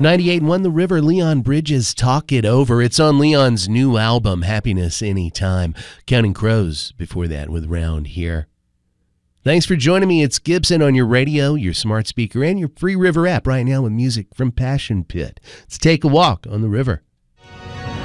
98.1 The River, Leon Bridges, Talk It Over. It's on Leon's new album, Happiness Anytime. Counting Crows before that with Round Here. Thanks for joining me. It's Gibson on your radio, your smart speaker, and your free river app right now with music from Passion Pit. Let's take a walk on the river.